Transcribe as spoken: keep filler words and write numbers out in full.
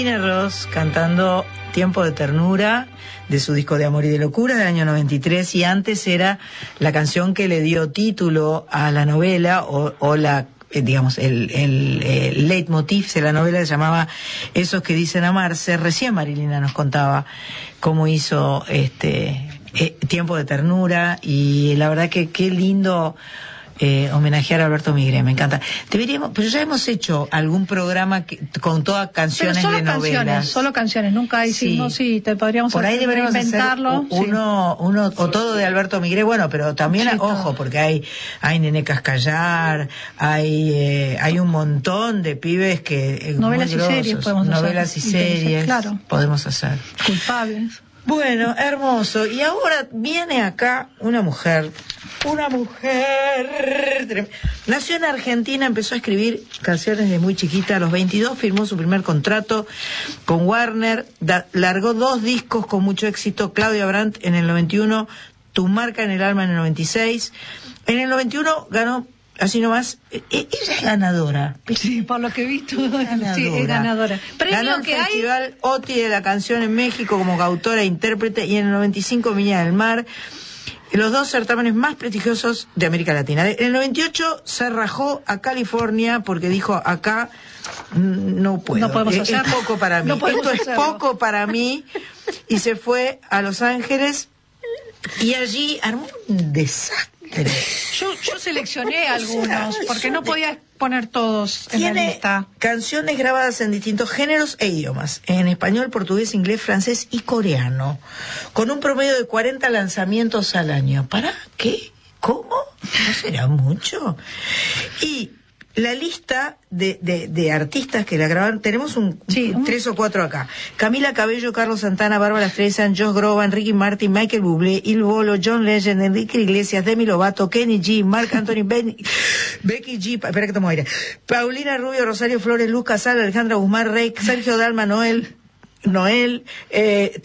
Ross cantando Tiempo de Ternura de su disco de Amor y de Locura del año noventa y tres, y antes era la canción que le dio título a la novela o, o la eh, digamos el, el, el leitmotiv de la novela, se llamaba Esos que dicen amarse. Recién Marilina nos contaba cómo hizo este eh, Tiempo de Ternura, y la verdad que qué lindo Eh, homenajear a Alberto Migré, me encanta. Deberíamos, pero ya hemos hecho algún programa que, con todas canciones pero solo de canciones, novelas. Solo canciones, nunca hicimos, sí, sí te podríamos por ahí deberíamos inventarlo. Hacer uno, sí. uno, o todo de Alberto Migré, bueno, pero también, sí, ojo, todo. porque hay, hay Nené Cascallar, hay, eh, hay un montón de pibes que, eh, novelas y series podemos novelas hacer. y series, claro. podemos hacer. Culpables. Bueno, hermoso. Y ahora viene acá una mujer, una mujer. Nació en Argentina, empezó a escribir canciones desde muy chiquita. A los veintidós firmó su primer contrato con Warner, da, largó dos discos con mucho éxito. Claudia Brandt en el noventa y uno, Tu marca en el alma en el noventa y seis. En el noventa y uno ganó, así nomás, e- ella es ganadora. Sí, por lo que he visto, ganadora. sí, es ganadora. Premio Ganó el que Festival hay... O T I de la canción en México como autora e intérprete, y en el noventa y cinco Viña del Mar, los dos certámenes más prestigiosos de América Latina. En el noventa y ocho se rajó a California porque dijo, acá no puedo, no podemos es, hacerlo. es poco para mí, no esto es hacerlo. poco para mí, y se fue a Los Ángeles y allí armó un desastre. Yo, yo seleccioné algunos, porque no podía poner todos en la Tiene lista. canciones grabadas en distintos géneros e idiomas, en español, portugués, inglés, francés y coreano, con un promedio de cuarenta lanzamientos al año. ¿Para qué? ¿Cómo? ¿No será mucho? Y la lista de, de, de artistas que la grabaron, tenemos un, sí, un tres o cuatro acá: Camila Cabello, Carlos Santana, Bárbara Streisand, Josh Groban, Ricky Martin, Michael Bublé, Il Bolo, John Legend, Enrique Iglesias, Demi Lovato, Kenny G, Marc Anthony, ben, Becky G, espera que tomo aire, Paulina Rubio, Rosario Flores, Luz Casal, Alejandra Guzmán, Rey, Sergio Dalma, Noel, Noel, eh,